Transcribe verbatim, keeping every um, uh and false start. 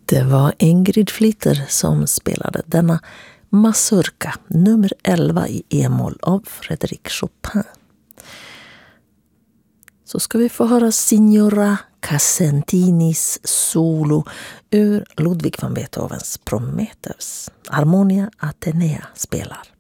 Det var Ingrid Flitter som spelade denna mazurka, nummer elva i e-moll av Frédéric Chopin. Så ska vi få höra Signora Casentinis solo ur Ludwig van Beethovens Prometheus. Harmonia Atenea spelar.